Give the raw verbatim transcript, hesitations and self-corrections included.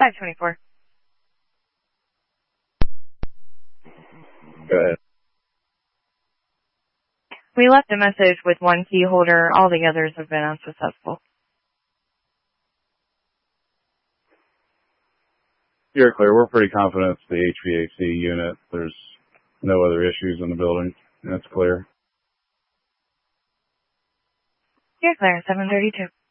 five twenty-four. Go ahead. We left a message with one key holder. All the others have been unsuccessful. You're clear. We're pretty confident it's the H V A C unit. There's no other issues in the building. That's clear. You're clear, seven thirty-two.